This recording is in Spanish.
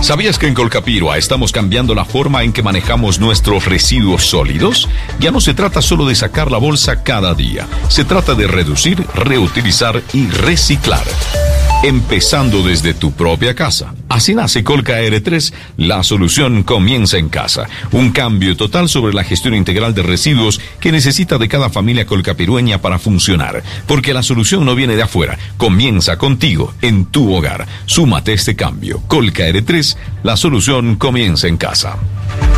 ¿Sabías que en Colcapirua estamos cambiando la forma en que manejamos nuestros residuos sólidos? Ya no se trata solo de sacar la bolsa cada día. Se trata de reducir, reutilizar y reciclar. Empezando desde tu propia casa. Así nace Colca R3, la solución comienza en casa. Un cambio total sobre la gestión integral de residuos que necesita de cada familia colcapirueña para funcionar. Porque la solución no viene de afuera, comienza contigo, en tu hogar. Súmate a este cambio. Colca R3, la solución comienza en casa.